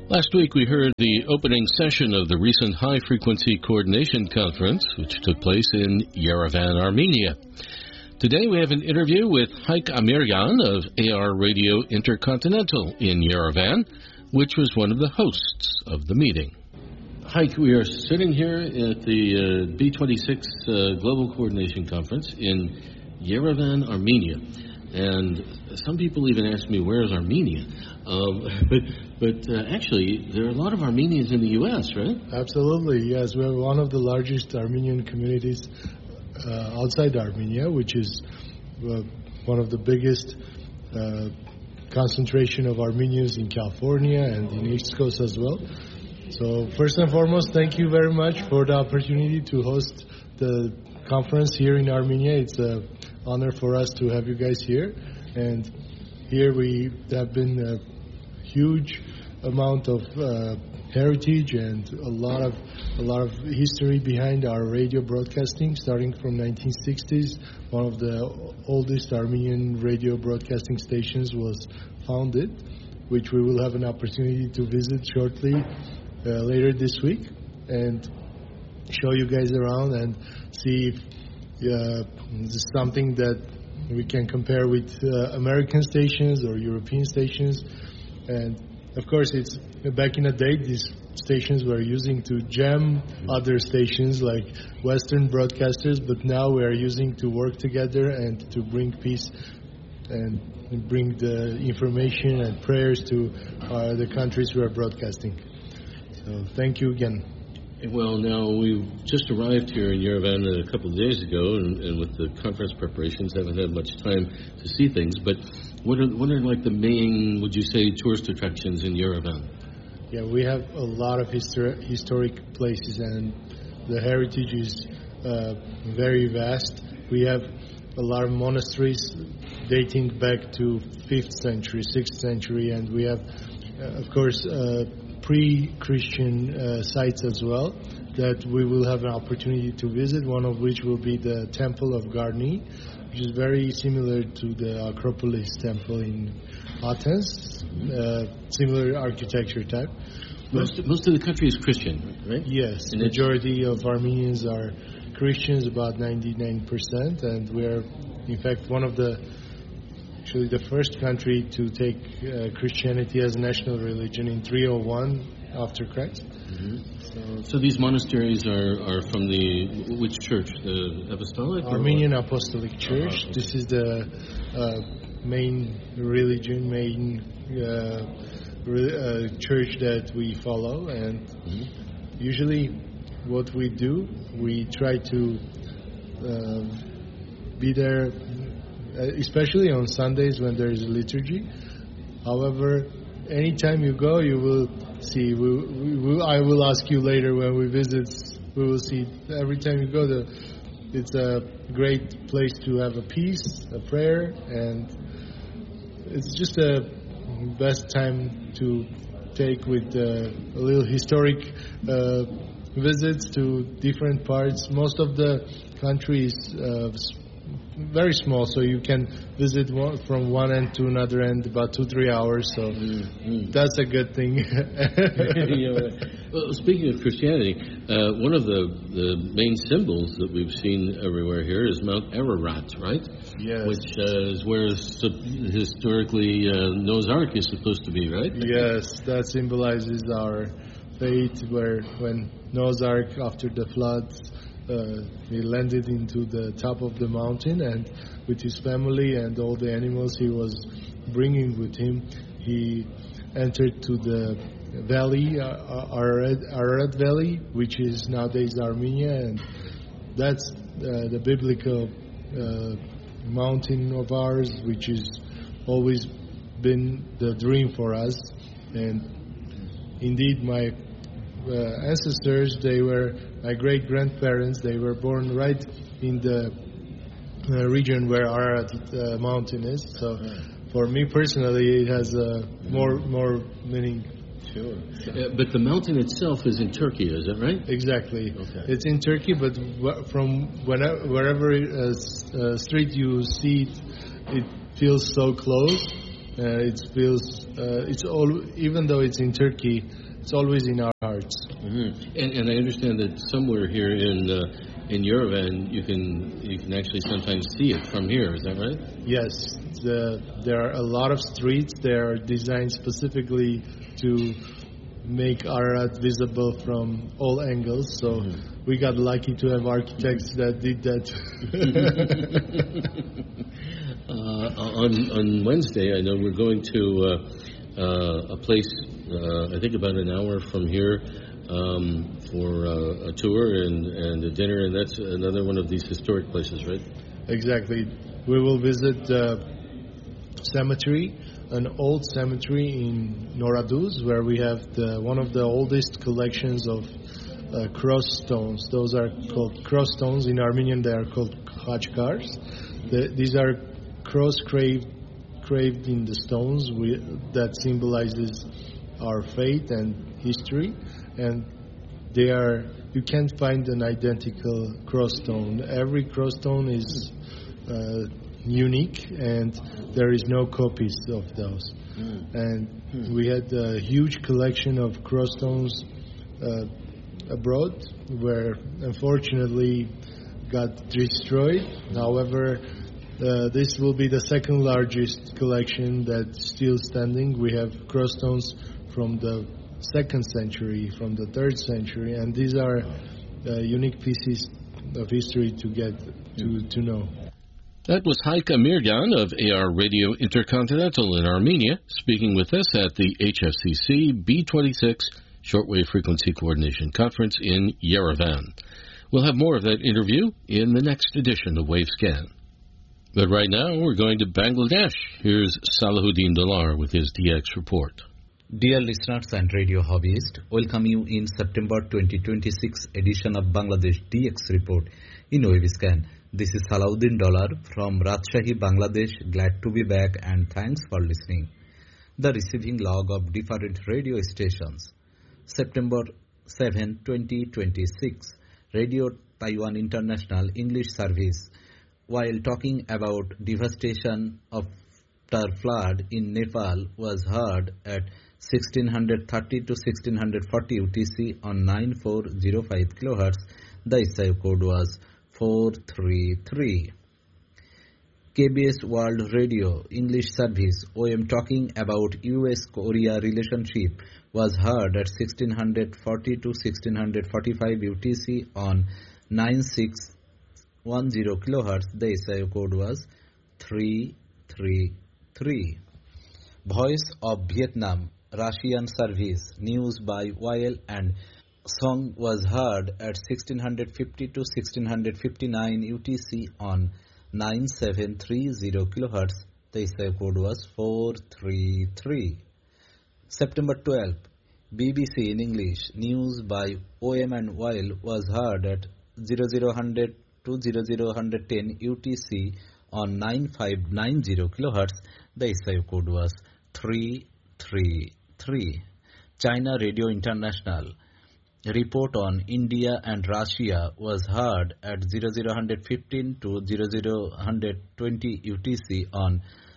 Last week we heard the opening session of the recent High Frequency Coordination Conference, which took place in Yerevan, Armenia. Today we have an interview with Haik Amiryan of AR Radio Intercontinental in Yerevan, which was one of the hosts of the meeting. Haik, we are sitting here at the B26 Global Coordination Conference in Yerevan, Armenia. And some people even ask me, where is Armenia? But actually, there are a lot of Armenians in the U.S., right? Absolutely, yes. We're one of the largest Armenian communities outside Armenia, which is one of the biggest concentration of Armenians in California and in the East Coast as well. So first and foremost, thank you very much for the opportunity to host the conference here in Armenia. It's an honor for us to have you guys here. And here we have been a huge amount of heritage and a lot of history behind our radio broadcasting, starting from 1960s. One of the oldest Armenian radio broadcasting stations was founded, which we will have an opportunity to visit shortly later this week and show you guys around and see if this is something that we can compare with American stations or European stations. And of course, it's back in the day, these stations were using to jam other stations like Western broadcasters, but now we are using to work together and to bring peace and bring the information and prayers to the countries we are broadcasting. So thank you again. Well, now we've just arrived here in Yerevan a couple of days ago, and with the conference preparations, haven't had much time to see things. But what are like the main, would you say, tourist attractions in Yerevan? Yeah, we have a lot of historic places, and the heritage is very vast. We have a lot of monasteries dating back to 5th century, 6th century, and we have, of course, pre-Christian sites as well that we will have an opportunity to visit, one of which will be the Temple of Garni, which is very similar to the Acropolis Temple in Athens, similar architecture type. Most of the country is Christian, right? Yes, the majority of Armenians are Christians, about 99%, and we're, in fact, one of the the first country to take Christianity as a national religion in 301 after Christ. Mm-hmm. So these monasteries are from which church? The Apostolic? Armenian Apostolic Church. This is the main religion, church that we follow. And usually what we do, we try to be there, especially on Sundays when there is a liturgy. However, anytime you go, you will see. I will ask you later when we visit. We will see. Every time you go, it's a great place to have a peace, a prayer, and it's just a best time to take with a little historic visits to different parts. Most of the country is very small, so you can visit from one end to another end about 2-3 hours, so that's a good thing. Well, speaking of Christianity, one of the main symbols that we've seen everywhere here is Mount Ararat, right? Yes. Which is where historically Noah's Ark is supposed to be, right? Yes, that symbolizes our faith, where when Noah's Ark, after the floods, he landed into the top of the mountain, and with his family and all the animals he was bringing with him, he entered to the valley, Ararat Valley, which is nowadays Armenia, and that's the biblical mountain of ours, which has always been the dream for us. And indeed, my ancestors, my great-grandparents, they were born right in the region where Ararat mountain is. So for me personally, it has more meaning. Sure. But the mountain itself is in Turkey, is that right? Exactly. Okay. It's in Turkey, but from wherever street you see it, it feels so close. It feels even though it's in Turkey, it's always in our hearts. Mm-hmm. And I understand that somewhere here in Yerevan, you can actually sometimes see it from here. Is that right? Yes, there are a lot of streets. They are designed specifically to make Ararat visible from all angles. So we got lucky to have architects that did that. On Wednesday, I know we're going to a place, I think about an hour from here, for a tour and a dinner, and that's another one of these historic places, right? Exactly. We will visit cemetery, an old cemetery in Noraduz, where we have one of the oldest collections of cross stones. Those are called cross stones. In Armenian, they are called khachkars. These are cross craved in the stones that symbolizes our faith and history, and you can't find an identical cross stone. Every cross stone is unique, and there is no copies of those. And we had a huge collection of cross stones abroad, where unfortunately got destroyed. However, this will be the second largest collection that's still standing. We have cross stones from the 2nd century, from the 3rd century, and these are unique pieces of history to get to know. That was Haik Amirgan of AR Radio Intercontinental in Armenia, speaking with us at the HFCC B26 Shortwave Frequency Coordination Conference in Yerevan. We'll have more of that interview in the next edition of Wavescan. But right now, we're going to Bangladesh. Here's Salahuddin Dalar with his DX report. Dear listeners and radio hobbyists, welcome you in September 2026 edition of Bangladesh DX report in Wavescan. This is Salahuddin Dalar from Rajshahi, Bangladesh. Glad to be back and thanks for listening. The receiving log of different radio stations. September 7, 2026. Radio Taiwan International English Service. While talking about devastation of flood in Nepal was heard at 1630 to 1640 UTC on 9405 kHz. The ISIO code was 433. KBS World Radio English Service OM talking about US-Korea relationship was heard at 1640 to 1645 UTC on 9610 kHz. The ISIO code was 333. Voice of Vietnam Russian Service News by Weil and Song was heard at 1650 to 1659 UTC on 9730 kHz. The ISIO code was 433. September 12, BBC in English News by OM and Weil was heard at 0000 to 0010 UTC on 9590 kHz. The ISIO code was 333. China Radio International report on India and Russia was heard at 0015 to 0020 UTC on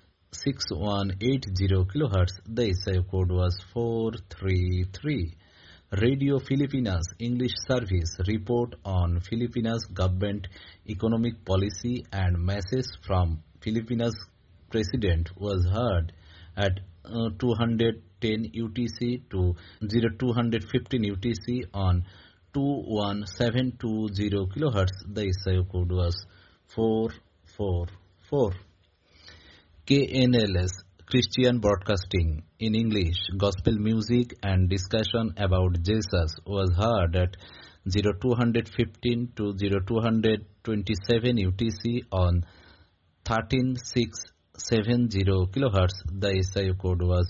6180 kHz. The ISIO code was 433. Radio Filipinas English Service report on Filipinas government economic policy and message from Filipinas President was heard at 210 UTC to 0215 UTC on 21720 kHz. The ISIO code was 444. KNLS Christian Broadcasting in English Gospel music and discussion about Jesus was heard at 0215 to 0227 UTC on 13670 kHz. The ISIO code was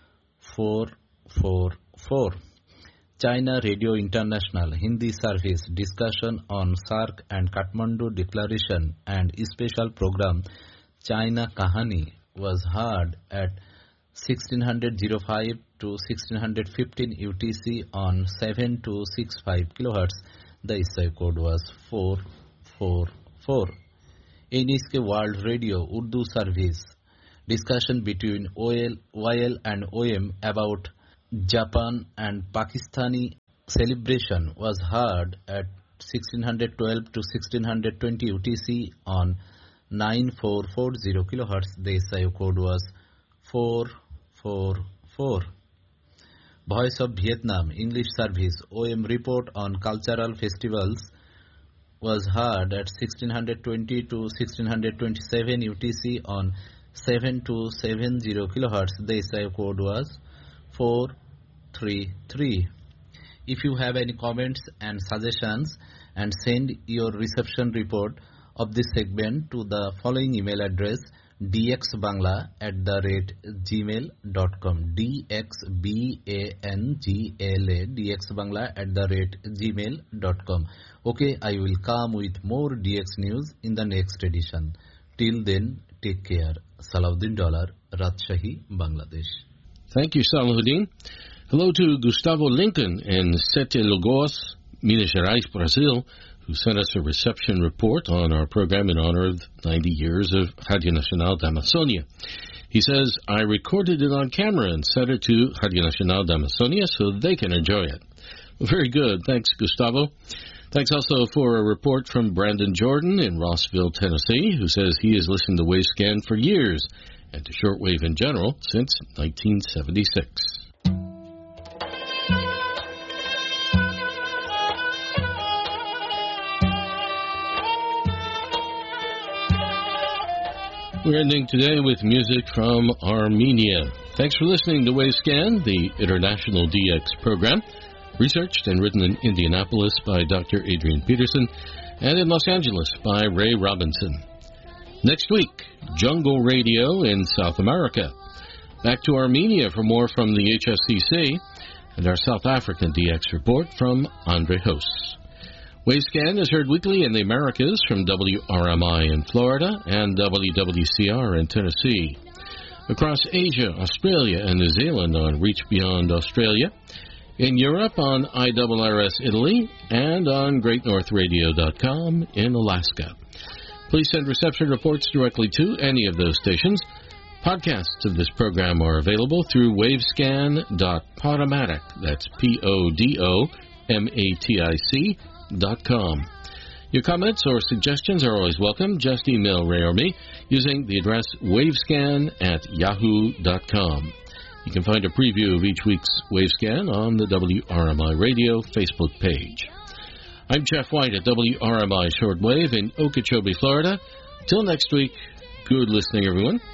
444. China Radio International Hindi Service discussion on SAARC and Kathmandu Declaration and special program China Kahani was heard at 1605 to 1615 UTC on 7265 kHz. The ISIO code was 444. NHK World Radio Urdu Service Discussion between YL and OM about Japan and Pakistani celebration was heard at 1612 to 1620 UTC on 9440 kHz. The SIO code was 444. Voice of Vietnam English Service OM report on cultural festivals was heard at 1620 to 1627 UTC on 7270 kHz. The SIO code was 433. If you have any comments and suggestions, and send your reception report of this segment to the following email address: dxbangla@gmail.com. dxbangla@gmail.com. Okay, I will come with more DX news in the next edition. Till then, take care. Salahuddin Dollar, Rajshahi, Bangladesh. Thank you, Salahuddin. Hello to Gustavo Lincoln in Sete Lagoas, Minas Gerais, Brazil, who sent us a reception report on our program in honor of 90 years of Radio Nacional da Amazônia. He says, I recorded it on camera and sent it to Radio Nacional da Amazônia so they can enjoy it. Well, very good. Thanks, Gustavo. Thanks also for a report from Brandon Jordan in Rossville, Tennessee, who says he has listened to Wavescan for years and to shortwave in general since 1976. We're ending today with music from Armenia. Thanks for listening to Wavescan, the International DX program, researched and written in Indianapolis by Dr. Adrian Peterson and in Los Angeles by Ray Robinson. Next week, Jungle Radio in South America. Back to Armenia for more from the HSCC and our South African DX report from Andre Hoos. Wavescan is heard weekly in the Americas from WRMI in Florida and WWCR in Tennessee. Across Asia, Australia, and New Zealand on Reach Beyond Australia. In Europe on IRRS Italy and on GreatNorthRadio.com in Alaska. Please send reception reports directly to any of those stations. Podcasts of this program are available through wavescan.podomatic. That's PODOMATIC.com. Your comments or suggestions are always welcome. Just email Ray or me using the address wavescan@yahoo.com. You can find a preview of each week's Wavescan on the WRMI Radio Facebook page. I'm Jeff White at WRMI Shortwave in Okeechobee, Florida. Till next week, good listening, everyone.